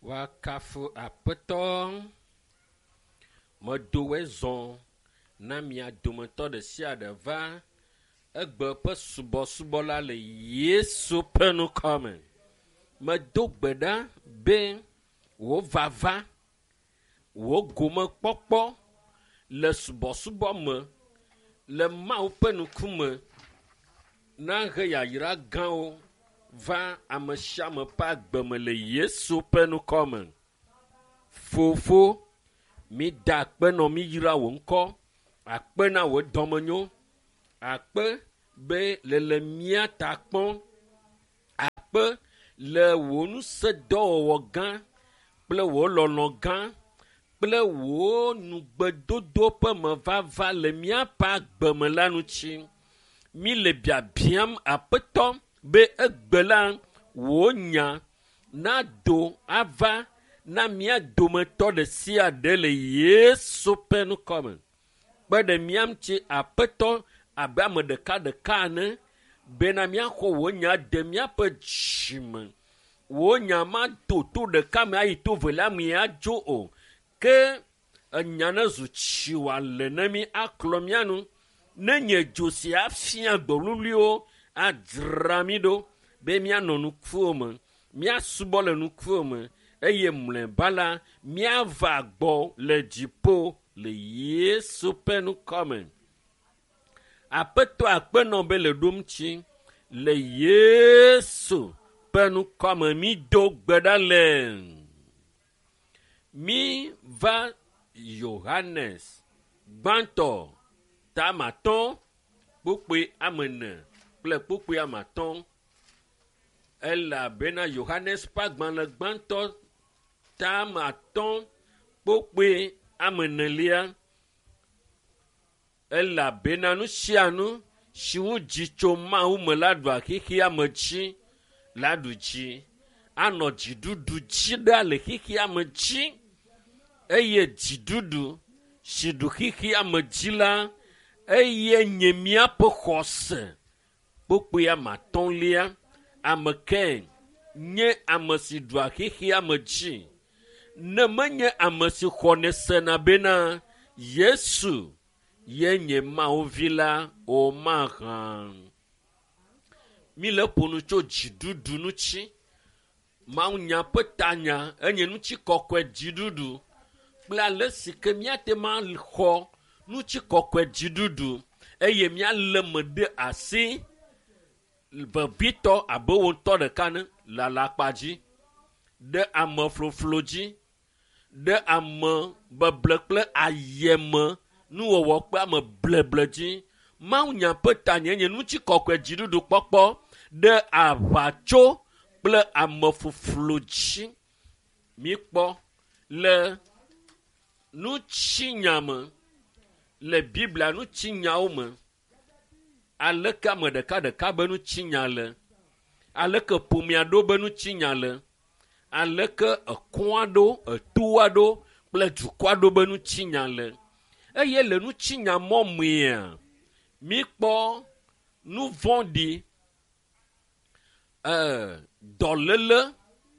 Wakafu apeto medowe zɔn na mia dometɔ ɖe sia ɖe va egbe ƒe subɔsubɔla le Yesu ƒe nukɔme. Medo gbe ɖa be wò vava, wò gomekpɔkpɔ le subɔsubɔ me le Mawu ƒe ŋkume na he yayra gãwo va ame sia ame ƒe agbe me le Yesu ƒe nukɔme. Fofo, mi da akpe nɔ mi yra wò ŋkɔ, akpe na wò dɔmenyo, akpe be le mia ta kpɔm, akpe le wò ŋusẽdɔwɔwɔ gã kple wò lɔlɔ gã kple wò nugbedodo ƒe mevava le míaƒe agbe me la ŋuti. Mi le biabiam aƒetɔ be egbe la wò nya na do ava na mía dometɔ ɖe sia ɖe le Yesu ƒe nukɔme. Kpe ɖe mía ŋuti aƒetɔ abe ame ɖeka ɖeka ene bena míaxɔ wò nya de míaƒe dzime. Wò nya ma to ɖeka me ayi to velia me adzo o. Ke enya ne zu tsiwa le ne mi aklɔ mía nu. Ne nye dzo si afia gbɔluliwo adzra mi ɖo be míanɔ nukuwo me, míasubɔ le nukuwo me, eye mlɔeba la míava gbɔ le dziƒo le Yesu ƒe nukɔme. Aƒetɔ akpenɔ be le ɖom tsi le Yesu ƒe nukɔme mi do gbe ɖa le. Mi va Yohanes gbãtɔ tamatɔ kpukpui amene kple kpukpui amatɔ elabena Yohanes ƒe agbalẽ gbãtɔ tamatɔ kpukpui amenelia elabena nu sia nu si ŋu dzi tso Mawu me la ɖu xixia me dzi la ɖu dzi anɔ dziɖuɖu dzi ɖa le xixia me dzi eye dziɖuɖu si ɖu xixia me dzi la eye nye míaƒe xɔse kpukpui amatɔlia ame ke nye ame si ɖua xixia me dzi ne menye ame si xɔne sena bena Yesu ye nye Mawu vi la o mahã. Mi le ƒonu tso dziɖuɖu ŋuti. Mawu nya ƒe tanya enye ŋuti kɔkɔe dziɖuɖu kple ale si ke míate ma xɔ ŋuti kɔkɔe dziɖuɖu eye míalé me ɖe asi vevitɔ abe wo ŋutɔ ɖeka ne le alakpa dzi, ɖe ame floflo dzi, ɖe ame beble kple ayeme nuwɔwɔ kple ame bleble dzi. Mawu nya ƒe tanya enye ŋuti kɔkɔe dziɖuɖu kpɔkpɔ ɖe aʋatso kple ame floflo dzi. Mikpɔ le nutsinya me le Biblia nutsinyawo me aleke ame ɖeka ɖeka be nutsinya le, aleke ƒomea ɖo be nutsinya le, aleke ekɔa ɖo, etoa ɖo kple dukɔa ɖo be nutsinya le. Eye le nutsinya mɔ mea mikpɔ nu vɔ̃ɖi dɔléle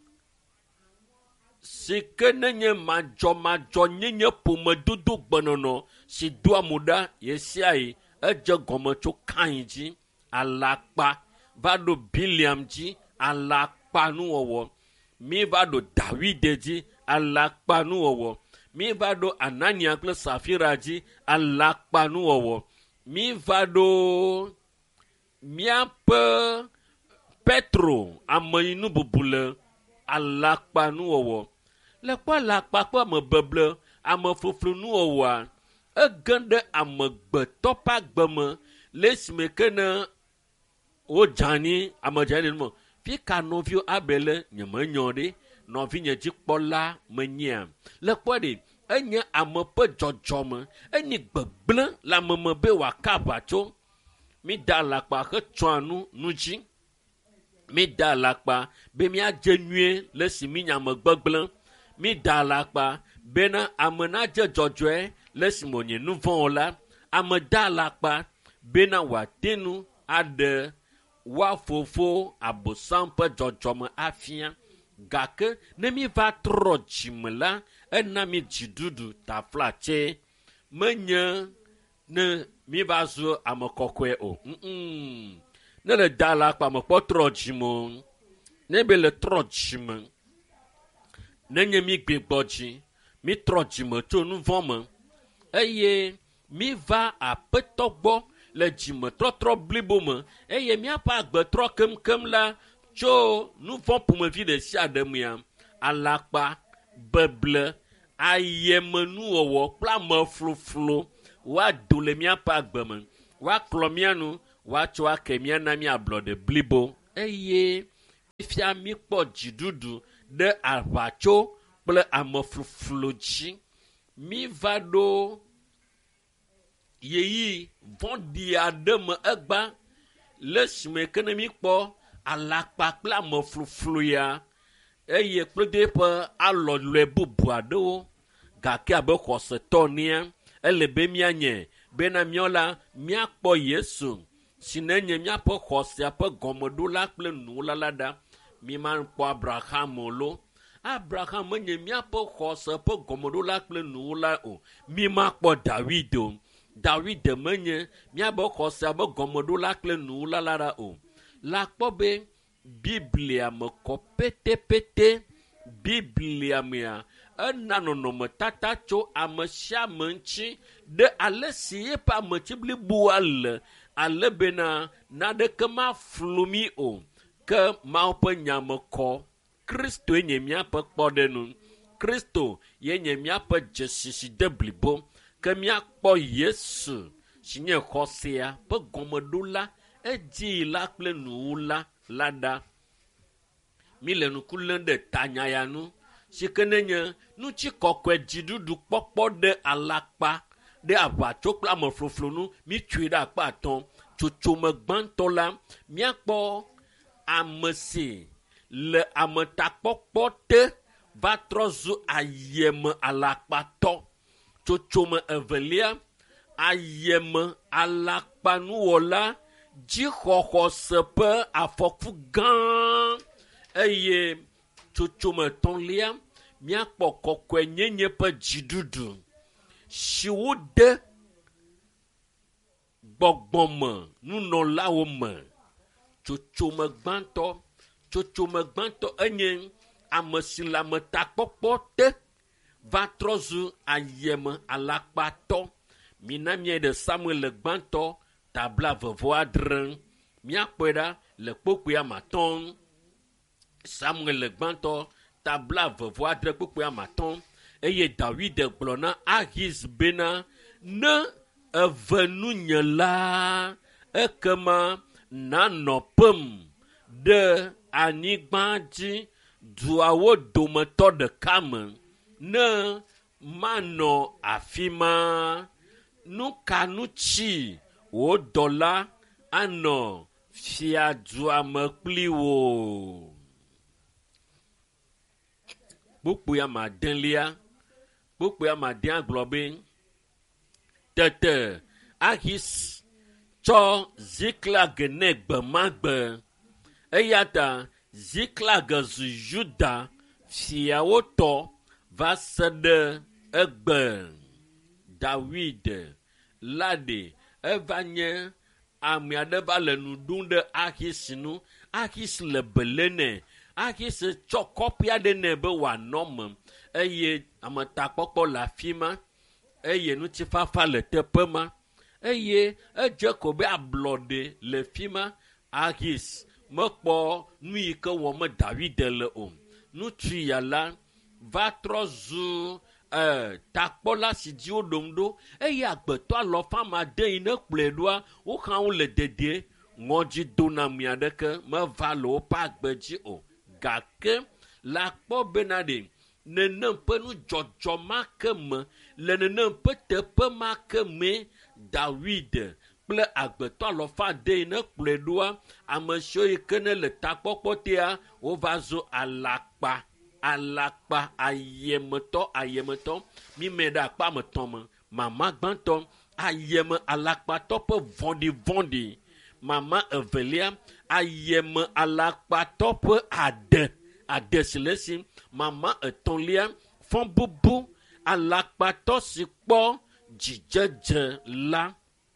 si ke nenye madzɔmadzɔ nyenye ƒomedodo gbenɔnɔ si doa mo ɖa ye sia ye edze gɔme tso Kain dzi alakpa va ɖo Biliam dzi alakpa nuwɔwɔ. Mi va ɖo David dzi alakpa nuwɔwɔ. Mi va ɖo Anania kple Safira dzi alakpa nuwɔwɔ. Mi va ɖo míaƒe Petro ame yi nu bubu le alakpa nuwɔwɔ. Le kpɔ alakpa ƒe ame beble ame floflo nuwɔwɔa ege ɖe amegbetɔ ƒe agbe me le esime ke ne wo dzani ame dzani nu me fi ka nɔviwo abele nye menyɔ ɖe nɔvi nye dzikpɔla menyia le kpɔ ɖe enye ame ƒe dzɔdzɔme enye gbegblẽ le ame me be wòaka aʋatso. Mi da alakpa hetsɔa nu dzi. Mi da alakpa be míadze nyuie le si mi nya me gbegblẽ. Mi da alakpa bena ame nadze dzɔdzɔe le si me nye nu vɔ̃ la. Ame da alakpa bena wòate nu aɖe wa fofo Abosam ƒe dzɔdzɔme afia. gake ne mi va trɔ dzime la ena mi dziɖuɖu ta flatse menye ne mi va zu ame kɔkɔe o. Ne le da la kpa me kpɔ trɔ dzime o. Ne be le trɔ dzime nenye mi gbe gbɔ dzi mi trɔ dzime tso nu vɔ me eye mi va aƒetɔ gbɔ le dzime trɔtrɔ blibo me eye miaƒe agbetrɔ kemkem la tso nu vɔ ƒomevi ɖe sia ɖe mea alakpa beble ayemenuwɔwɔ kple amefloflo woado le miaƒe agbe me woaklɔ mia nu woatso ake mia na mia ablɔɖe blibo eye fia mi kpɔ dziɖuɖu ɖe aʋatso kple amefloflo dzi mi va ɖo yeyi vɔ̃ɖi aɖe me egba le esime ke ne mi kpɔ alakpa kple amefloflo ya eye kpeɖe ƒe alɔlɔe bubu aɖewo gake abe xɔsetɔ nea ele be mianye bena miawo miakpɔ Yesu si nenye miaƒe xɔsea ƒe gɔmeɖola kple nuwɔla ɖa mi ma kpɔ Abraham lo. Abraham menye miaƒe xɔse ƒe gɔmeɖola kple nuwɔla o. Mi ma kpɔ David o. David menye miabe xɔsea ƒe gɔmeɖola kple nuwɔla la ɖa o. La kpɔ be Biblia me kɔ petepete. Biblia mea ena nɔnɔmetata tso ame sia ame ŋuti ɖe ale si yeƒe ametsi bliboa le ale bena naɖeke maflu mi o. Ke Mawu ƒe nya me kɔ Kristo nye miaƒe kpɔɖenu. Kristo ye nye miaƒe dzesi si de blibo. Ke miakpɔ Yesu si nye xɔsea ƒe gɔmeɖola edzi la kple nuwula la ɖa. Mi le nuku lém ɖe tanya ya nu si ke nenye nutsi kɔkɔe dziɖuɖu kpɔkpɔ ɖe alakpa ɖe aʋatso kple amefloflo nu mi tsoe ɖe akpa atɔ̃ tsotsome gbãtɔ la miakpɔ ame si le ametakpɔkpɔ te va trɔ zu ayeme alakpatɔ. Tsotsome evelia ayeme alakpanuwɔla dzixɔxɔ se ƒe afɔku gã eye tsotsome etɔ̃lia miakpɔ kɔkɔe nyenye ƒe dziɖuɖu si wode gbɔgbɔme nunɔlawo me. Tsotsome gbãtɔ enye ame si le ametakpɔkpɔ te va trɔ zu ayeme alakpatɔ. Mina mie ɖe Samuel gbãtɔ tabla vevo adre miakpɔe ɖa le kpokpoe amatɔ̃. Samuel gbãtɔ tabla vevo adre kpokpoe amatɔ̃ eye David gblɔ na Ahis bena ne eve nunye la ekema nanɔ pem ɖe anyigba dzi duawo dometɔ ɖeka me ne manɔ afi ma. Nu ka nu tsi wò dɔla anɔ fiadua me kpli wò. Kpokpoe amadelia gblɔ be tete Ahis tsɔ Ziklag ne gbe ma gbe eya ta Ziklag zu Yuda fiawo tɔ va se ɖe egbe. David laɖe eva nye ame aɖe va le nu ɖum ɖe Ahis nu. Ahis le bele nɛ. Ahis tsɔ kɔƒe aɖe nɛ be wòanɔ me eye ametakpɔkpɔ le afi ma eye ŋutifafa le teƒe ma eye edze ko be ablɔɖe le fi ma. Ahis mekpɔ nu yi ke wɔm me David le o. Nutsu ya la va trɔ zu takpɔla si dzi woɖom ɖo eye agbetɔ alɔfa made yi ne kplɔe ɖoa woxã wo le dedie ŋɔdzi dona ame aɖeke meva le woƒe agbe dzi o. Gake la kpɔ bena ɖe nenem ƒe nudzɔdzɔ ma ke me le nenem ƒe teƒe ma ke me David kple agbetɔ alɔfa de yi ne kplɔe ɖoa ame siwo yi ke ne le takpɔkpɔ tea wova zo alakpa ayemetɔ mi me ɖe akpa ametɔ̃ me. Mama gbãtɔ ayeme alakpatɔ ƒe vɔ̃ɖi. Mama evelia ayeme alakpatɔ ƒe ade adesilesi mama etolia fon bubu alakpato si kpɔ dzidzedze la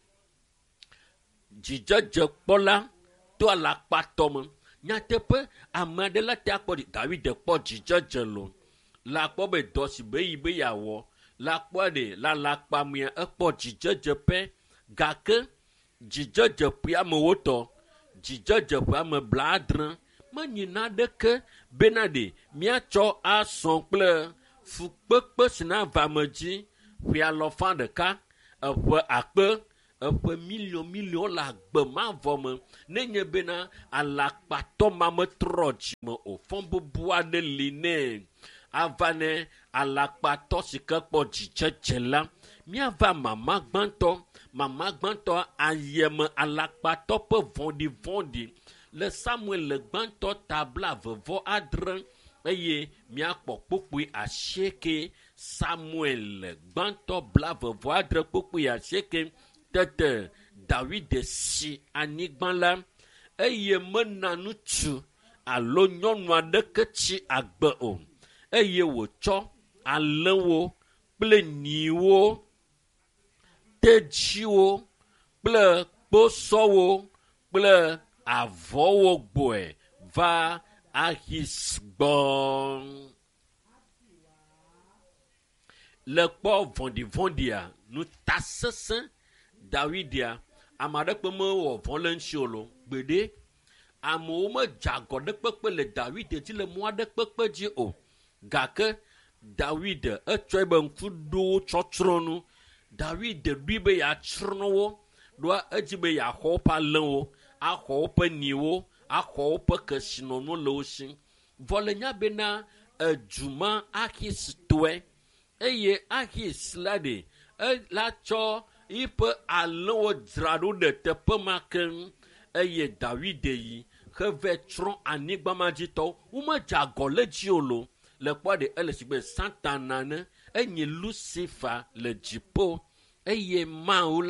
dzidzedze kpɔ la to alakpatɔ me nyateƒe ame aɖe la te akpɔ David kpɔ dzidzedze lo la kpɔ be dɔ si be yi be yeawɔ la kpɔ ɖe la alakpa mea ekpɔ dzidzedze pɛ gake dzidzedze ƒe amewo tɔ dzidzedze ƒe ame 70 menyina ɖeke bena ɖe míatsɔ asɔ kple fukpekpe si na va me dzi ƒe 100 eƒe akpe eƒe milion le agbe mavɔ me nenye bena alakpatɔ ma metrɔ dzime o fɔn bubu aɖe li nɛ ava ne alakpatɔ si ke kpɔ dzidzedze la míava mama gbãtɔ ayeme alakpatɔ ƒe vɔ̃ɖivɔ̃ɖi le Samuel le gbãtɔ tabla vevɔ adre eye míakpɔ kpokpoe 90 Samuel le gbãtɔ bla vevɔ adre kpokpoe 90 tete David si anyigba la eye mena ŋutsu alo nyɔnu aɖeke tsi agbe o eye wòtsɔ alẽwo kple nyiwo tedziwo kple kposɔwo kple avɔwo gbɔe va Ahis gbɔ le kpɔ vɔ̃ɖivɔ̃ɖia nuta sesẽ Davidia ame aɖe kpe mewɔ vɔ le ŋuti o lo gbeɖe amewo medze agɔ ɖe kpekpe le David dzi le mɔ aɖe kpekpe dzi o gake David etsɔe be ŋku ɖowo tsɔtsrɔ̃nu David ɖoe be yeatsrɔ̃ ɖoa edzi be yeaxɔ woƒe alẽwo axɔ woƒe nyiwo axɔ woƒe kesinɔnuwo le wo si vɔ le nya bena eduma Ahis tɔe eye Ahis la ɖe la tsɔ yiƒe alẽwo dzra ɖo ɖe teƒe ma keŋ eye David yi heve tsrɔ̃ anyigba ma dzi tɔwo womedze agɔ le dzi o lo le kpɔ ɖe ele si gbe Satana ne enye Lucifer le dziƒo eye Mawu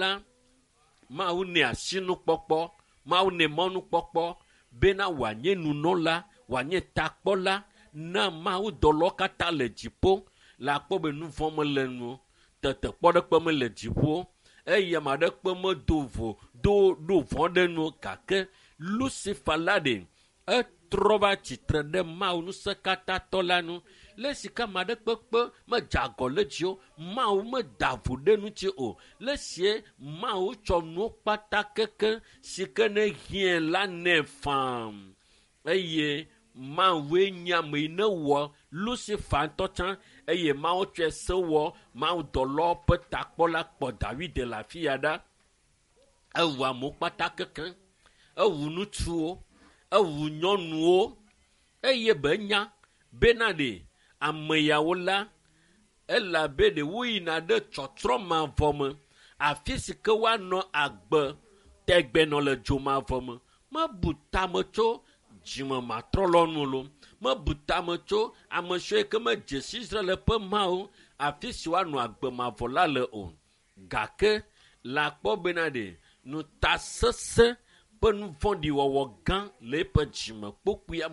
ne asinukpɔkpɔ Mawu ne mɔnukpɔkpɔ bena wòanye nunɔla wòanye takpɔla na Mawu dɔlawo katã le dziƒo le akpɔ be nu vɔ̃ mele nu tete kpɔɖekpe mele dziƒo eye ame aɖe kpe medo ɖo vɔ̃ ɖe nu gake Lucifer la ɖe etrɔ va tsitre ɖe Mawu Ŋusẽkatãtɔ la nu le si ke ame aɖe kpekpe medze agɔ le dzi o Mawu meda vo ɖe ŋuti o le sie Mawu tsɔ nuwo kpata keke si ke ne hiã la nɛ fam eye Mawue nye ame yi ne wɔ Lucifer ŋutɔ tsã eye Mawu tsɔe se wɔ Mawu dɔlawo ƒe takpɔla kpɔ David le afi ya ɖa ewu amewo kpata keke ewu ŋutsuwo ewu nyɔnuwo eye be nya bena ɖe ame yawo la elabe ɖe woyina ɖe tsɔtsrɔ̃ mavɔ me afi si ke woanɔ agbe tegbenɔ le dzo mavɔ me mebu tame tso dzime matrɔlɔnu lo mebu tame tso ame siwo ke medze si Israel ƒe Mawu afi si woanɔ agbe mavɔ la le o gake la kpɔ bena ɖe nuta sesẽ ƒe nu vɔ̃ɖi wɔwɔ gã le eƒe dzime kpokpoe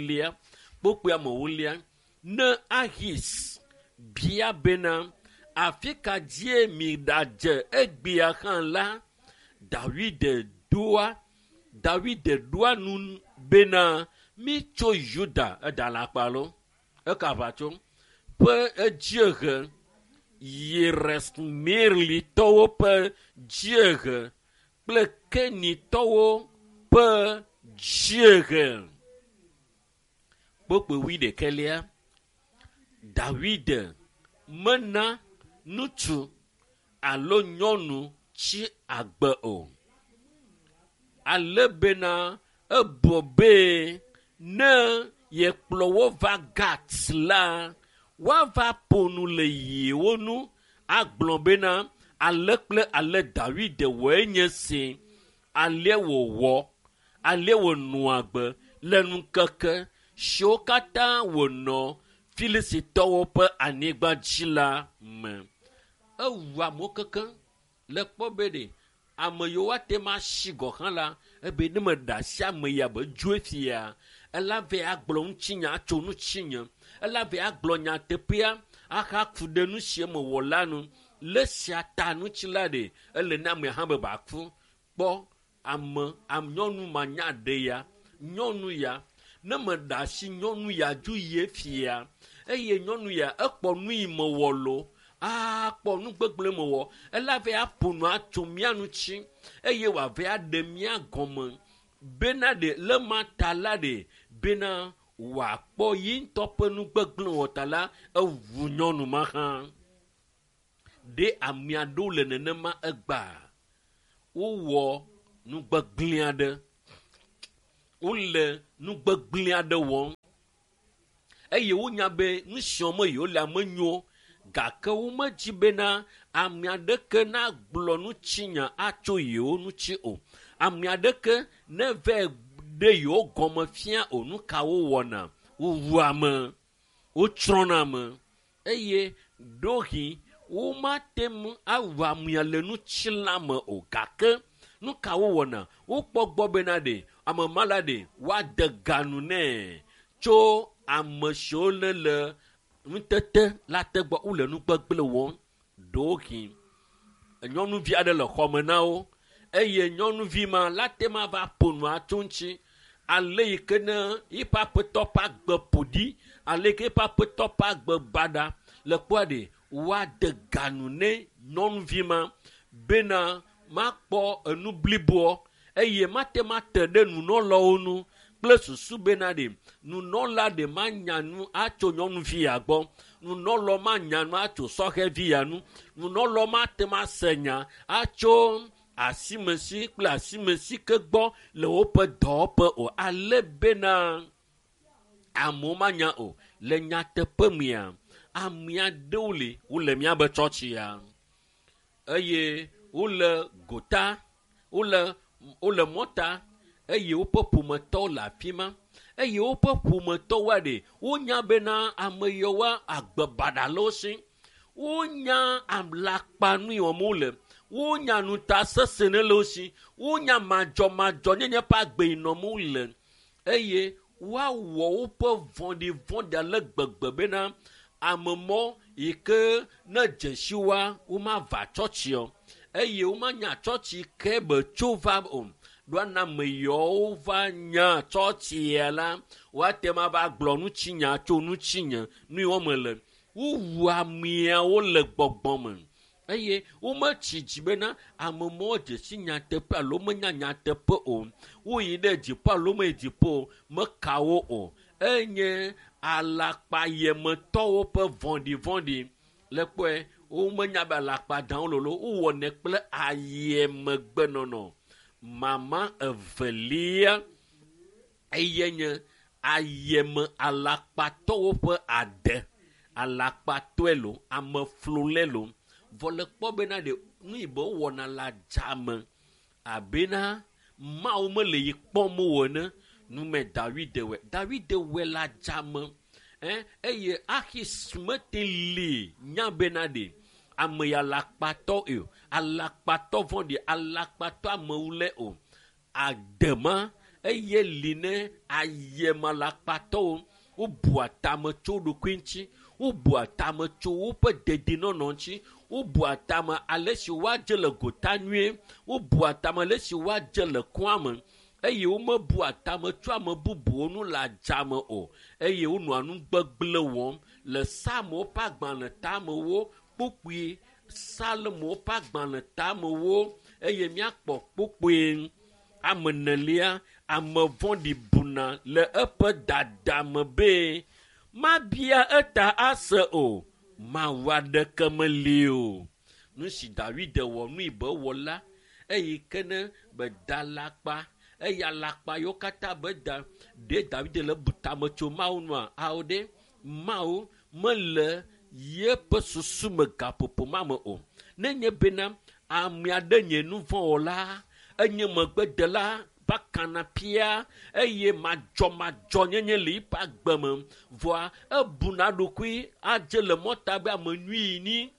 ame 8 ne Ahis bia bena afi ka dzie mi ɖadze egbea hã la David ɖoa nu bena mi tso Yuda eɖa la kpalo eka va tso ƒe edziehe yi Resmirlitɔwo ƒe dziehe kple Kenitɔwo ƒe dziehe kpokpe 11 David mena ŋutsu alo nyɔnu tsi agbe o ale bena ebobe ne yekplɔ wo va Gat la woava ƒonu le yiwo nu agblɔ bena ale kple ale David wɔe nye si ale wòwɔ ale wònɔ agbe le ŋkeke siwo katã wònɔ Filistitɔwo ƒe anyigba dzi la me ewu amewo kekeŋ le kpɔ be ɖe ame yiwo ate ma si gɔ hã la ebe ne me ɖe asi ame ya be dzo fia ela ve agblɔ ŋutsinya tso ŋutsinye, ela ve agblɔ nyateƒea akaku ɖe nu si me wɔ la nu, le sia ta nutsi la ɖe ele na ame hã be baku kpɔ nyɔnu manya ɖe ya, nyɔnu ya ne me ɖe asi nyɔnu ya dzo ye fia eye nyɔnu ya ekpɔ nu yi me wɔ lo akpɔ nu gbegblẽ me wɔ ela ve aƒo nu atso mía ŋutsi eye wòave aɖe mía gɔme bena ɖe le ma ta la ɖe bena wòakpɔ yi ŋutɔ ƒe nu gbegblẽ wɔ ta la ewu nyɔnu ma hã ɖe ame aɖewo le nenema egba wowɔ nu gbegblẽ aɖe wole nu gbegblẽ aɖe wɔm eye wonya be nu siwo me yiwo le ame nyo gake womedzi bena ame aɖeke na gblɔ nutsinya atso yiwo nutsi o, ame aɖeke ne ve ɖe yiwo gɔme fia o, nu ka wowɔna, wowu ame, wotsrɔ̃na ame eye ɖohi womate ŋu awu amea le nutsi la me o gake nu ka wowɔna, wokpɔ gbɔ bena ɖe ame ma la ɖe woade ganu nɛ tso ame siwo le nutete la te gbɔ wole nu gbegblẽ wɔm ɖohi nyɔnuvi aɖe le xɔme na wo eye nyɔnuvi ma la te ma va ƒo nu atso ŋuti ale yi ke ne yiƒe aƒetɔ ƒe agbe ƒoɖi ale yi ke yiƒe aƒetɔ ƒe agbe baɖa le kpɔa ɖe woade ganu ne nyɔnuvi ma bena makpɔ enu bliboa eye mate ma te ɖe nunɔlawo nu kple susu bena ɖe nunɔla ɖe ma nya nu atso nyɔnuvi ya gbɔ, nunɔlɔ ma nya nu atso sɔhɛvi ya nu, nunɔlɔ ma te ma se nya atso asimesi kple asimesi ke gbɔ le woƒe dɔwɔƒe o ale bena amewo ma nya o le nyateƒe mea amea ɖewo le wole míabe tsɔtsi ya eye wole gota wole mɔta eye woƒe ƒometɔwo le afi ma eye woƒe ƒometɔwoa ɖe wonya bena ame yawoa agbe baɖa le wo si, wonya alakpa nu yi wɔm wole, wonya nuta sese ne le wo si, wonya madzɔmadzɔ nyenye ƒe agbe yi nɔm wole eye woawɔ woƒe vɔ̃ɖivɔ̃ɖi ale gbegbe bena ame mɔ yi ke ne dzesi wa womava tsɔtsi o eye womanya tsɔtsi ke be tso va o ɖoana ame yiwo va nya tsɔtsia la woate ma va gblɔ nutsinya tso nutsinye nu yiwo me le wowu ameawo le gbɔgbɔ me eye wometsi dzi bena ame mɔwo dzesi nyateƒe alo menya nyateƒe o woyi ɖe dziƒo alo meyi dziƒo o mekawo o enye alakpayemetɔwo ƒe vɔ̃ɖivɔ̃ɖi le kpɔe womenya be alakpa dãwo lolo wowɔnɛ kple ayemegbenɔnɔ mama evelia eye nye ayeme alakpatɔwo ƒe ade alakpatɔe lo ame flolɛ lo vɔ le kpɔ bena ɖe nu yi be wowɔna le adzame abena mawo mele yi kpɔm o ne nume David wɛ le adzame eye Achis mete li nya bena ɖe ame ya alakpatɔ o alakpatɔ vɔ̃ɖi alakpatɔ amewulɛ o adema eye li ne ayeme alakpatɔwo wobu atame tso ɖokui ŋuti wobu atame tso woƒe dedienɔnɔ ŋuti wobu atame ale si woadze le gota nyuie wobu atame ale si woadze le kɔa me eye womebu atame tso ame bubuwo nu le adzame o eye wonɔa nu gbegblẽ wɔm le Samuwo ƒe agbalẽ tamewo kpukpui Salomo ƒe agbalẽ tamewo eye míakpɔ kpukpui ame nelia ame vɔ̃ɖi buna le eƒe dada me be mabia eta ase o mawu aɖeke meli o nu si David wɔ nu yi be wɔ la eye ke ne be da lakpa eye alakpa yiwo katã be da ɖe David le butame tso mawu nua awo ɖe mawu mele yeƒe susu me gaƒoƒo ma me o nenye bena ame aɖe nye nu vɔ̃ wɔla enye megbedela bakana pia eye madzɔmadzɔ nyenye le yiƒe agbe me vɔa ebuna ɖokui adze le mɔta be ame nyui ni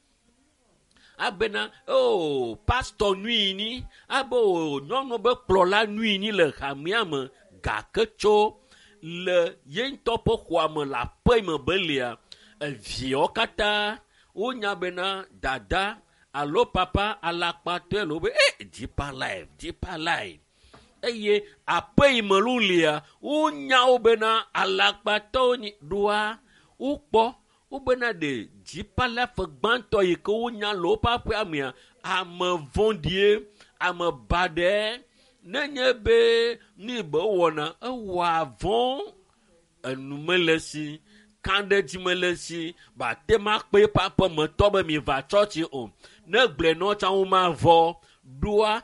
abena pastor nyui ni abe nyɔnu be kplɔla nyui ni le hamea me gake tso le yentɔ ƒe xɔa me le aƒe me belia eviawo katã wonya bena dada alo papa alakpatɔe le wobe deeper life eye aƒe yi me lulia wonya wo bena alakpatɔwo ɖoa wokpɔ wobena de deeper life gbãtɔ yi ke wonya le woƒe aƒea mea ame vɔ̃ɖie ame baɖe nenye be ni be wɔna ewɔa vɔ̃ enu mele si kãɖedzi mele si ba te ma kpe eƒe aƒemetɔ be mi va tsɔtsi o ne gblẽ nɔ tsã wo ma vɔ ɖoa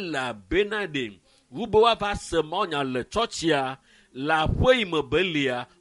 elabena ɖe wube woava se mawunya le tsɔtsia le aƒe yi me belia